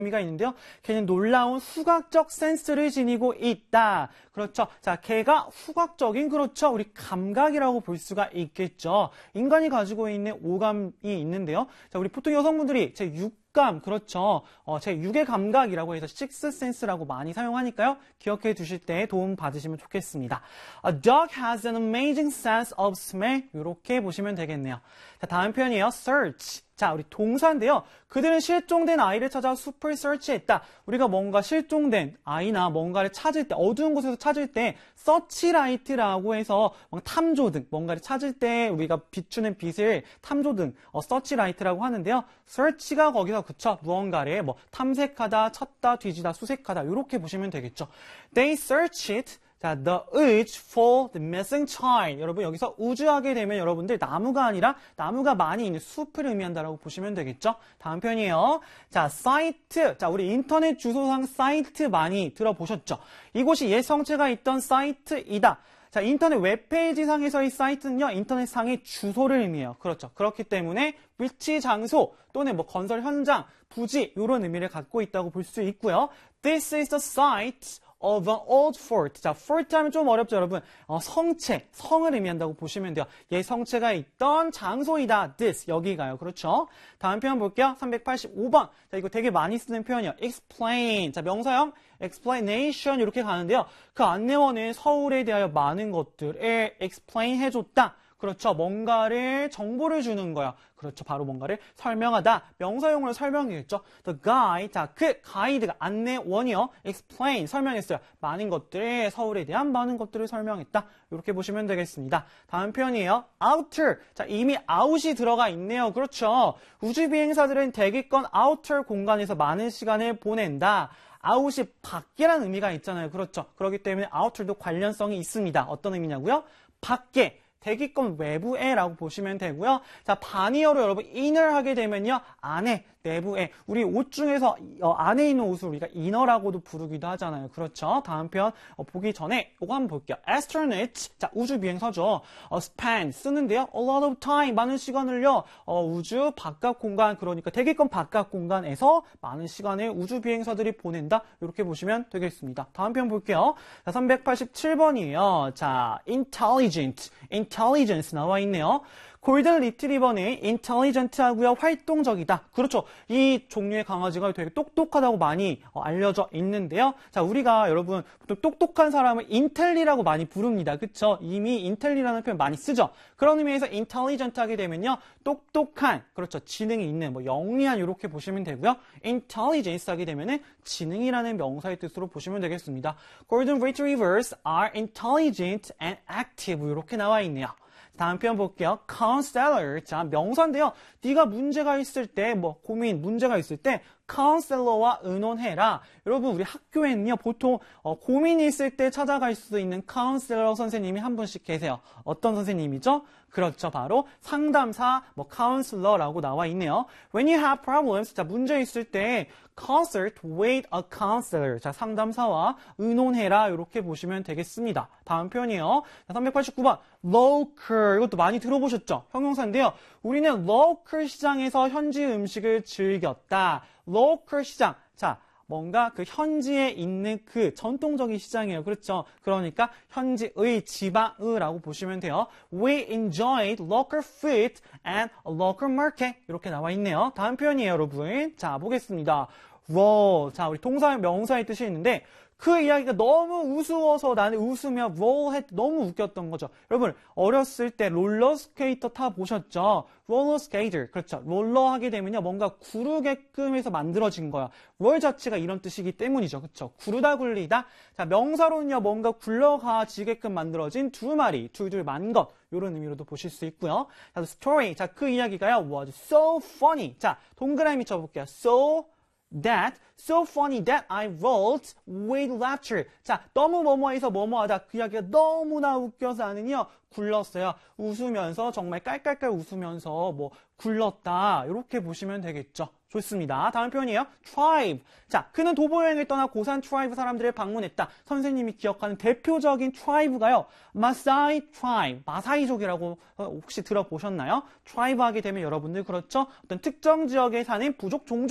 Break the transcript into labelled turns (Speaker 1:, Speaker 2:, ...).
Speaker 1: 의미가 있는데요. 걔는 놀라운 후각적 센스를 지니고 있다. 그렇죠. 자, 걔가 후각적인, 그렇죠. 우리 감각이라고 볼 수가 있겠죠. 인간이 가지고 있는 오감이 있는데요. 자, 우리 보통 여성분들이 제 육감, 그렇죠. 제 육의 감각이라고 해서 식스 센스라고 많이 사용하니까요. 기억해 두실 때 도움 받으시면 좋겠습니다. A dog has an amazing sense of smell. 이렇게 보시면 되겠네요. 자, 다음 표현이에요. search. 자, 우리 동사인데요. 그들은 실종된 아이를 찾아 숲을 설치했다. 우리가 뭔가 실종된 아이나 뭔가를 찾을 때, 어두운 곳에서 찾을 때 서치라이트라고 해서 탐조등, 뭔가를 찾을 때 우리가 비추는 빛을 탐조등, 서치라이트라고 하는데요. search가 거기서 그쵸? 무언가를 뭐 탐색하다, 찾다, 뒤지다, 수색하다 이렇게 보시면 되겠죠. They searched 자, the woods for the missing child. 여러분, 여기서 우주하게 되면 여러분들 나무가 아니라 나무가 많이 있는 숲을 의미한다라고 보시면 되겠죠? 다음 편이에요. 자, 사이트. 자, 우리 인터넷 주소상 사이트 많이 들어보셨죠? 이곳이 옛 성체가 있던 사이트이다. 자, 인터넷 웹페이지 상에서의 사이트는요, 인터넷 상의 주소를 의미해요. 그렇죠. 그렇기 때문에 위치, 장소 또는 뭐 건설 현장, 부지 이런 의미를 갖고 있다고 볼 수 있고요. This is the site of an old fort. 자, fort 하면 좀 어렵죠, 여러분. 성체, 성을 의미한다고 보시면 돼요. 얘 성체가 있던 장소이다. this, 여기가요. 그렇죠? 다음 표현 볼게요. 385번. 자, 이거 되게 많이 쓰는 표현이요. explain. 자, 명사형 explanation 이렇게 가는데요. 그 안내원은 서울에 대하여 많은 것들을 explain 해줬다. 그렇죠. 뭔가를 정보를 주는 거야. 그렇죠. 바로 뭔가를 설명하다. 명사용으로 설명이겠죠. The guide. 자, 그 가이드가 안내원이요. explain. 설명했어요. 많은 것들을, 서울에 대한 많은 것들을 설명했다. 이렇게 보시면 되겠습니다. 다음 표현이에요. outer. 자, 이미 out이 들어가 있네요. 그렇죠. 우주비행사들은 대기권 outer 공간에서 많은 시간을 보낸다. out이 밖이라는 의미가 있잖아요. 그렇죠. 그렇기 때문에 outer도 관련성이 있습니다. 어떤 의미냐고요? 밖에. 대기권 외부에라고 보시면 되고요. 자, 반의어로 여러분 inner 하게 되면요. 안에, 내부에. 우리 옷 중에서 안에 있는 옷을 우리가 inner라고도 부르기도 하잖아요. 그렇죠. 다음 편 보기 전에 이거 한번 볼게요. astronaut. 자, 우주 비행사죠. spend 쓰는데요. a lot of time. 많은 시간을요. 우주 바깥 공간, 그러니까 대기권 바깥 공간에서 많은 시간을 우주 비행사들이 보낸다. 이렇게 보시면 되겠습니다. 다음 편 볼게요. 자, 387번이에요. 자, intelligence 나와 있네요. 골든 리트리버는 intelligent 하고요. 활동적이다. 그렇죠. 이 종류의 강아지가 되게 똑똑하다고 많이 알려져 있는데요. 자, 우리가 여러분 보통 똑똑한 사람을 intelli라고 많이 부릅니다. 그렇죠? 이미 intelli라는 표현 많이 쓰죠. 그런 의미에서 intelligent 하게 되면요. 똑똑한, 그렇죠. 지능이 있는, 뭐 영리한 이렇게 보시면 되고요. intelligence 하게 되면은 지능이라는 명사의 뜻으로 보시면 되겠습니다. Golden retrievers are intelligent and active 이렇게 나와 있네요. 다음 표현 볼게요. counselor. 자, 명사인데요. 네가 문제가 있을 때, 뭐 고민, 문제가 있을 때 counselor와 의논해라. 여러분, 우리 학교에는요. 보통 고민이 있을 때 찾아갈 수 있는 counselor 선생님이 한 분씩 계세요. 어떤 선생님이죠? 그렇죠. 바로 상담사, 뭐 counselor라고 나와 있네요. When you have problems, 자, 문제 있을 때 consult with a counselor. 자, 상담사와 의논해라. 이렇게 보시면 되겠습니다. 다음 표현이에요. 자, 389번. local. 이것도 많이 들어보셨죠? 형용사인데요. 우리는 local 시장에서 현지 음식을 즐겼다. local 시장. 자, 뭔가 그 현지에 있는 그 전통적인 시장이에요. 그렇죠? 그러니까 현지의 지방의라고 보시면 돼요. We enjoyed local food and a local market. 이렇게 나와 있네요. 다음 표현이에요, 여러분. 자, 보겠습니다. roll. 자, 우리 동사, 명사의 뜻이 있는데 그 이야기가 너무 우스워서 나는 웃으며 roll 너무 웃겼던 거죠. 여러분, 어렸을 때 롤러스케이터 타보셨죠? 롤러스케이터. 그렇죠. 롤러 하게 되면요. 뭔가 구르게끔 해서 만들어진 거야. 롤 자체가 이런 뜻이기 때문이죠. 그렇죠. 구르다 굴리다. 자, 명사로는요. 뭔가 굴러가지게끔 만들어진 두 마리, 둘둘 만 것. 이런 의미로도 보실 수 있고요. 자, story. 자, 그 이야기가요. was so funny. 자, 동그라미 쳐볼게요. so funny that I rolled with laughter. 자, 너무 뭐뭐해서 뭐뭐하다. 그 이야기가 너무나 웃겨서 나는요 굴렀어요. 웃으면서 정말 깔깔깔 웃으면서 뭐 굴렀다. 이렇게 보시면 되겠죠. 좋습니다. 다음 표현이에요. tribe. 자, 그는 도보여행을 떠나 고산 트라이브 사람들을 방문했다. 선생님이 기억하는 대표적인 트라이브가요. 마사이 트라이브. 마사이족이라고 혹시 들어보셨나요? 트라이브 하게 되면 여러분들 그렇죠? 어떤 특정 지역에 사는 부족 종족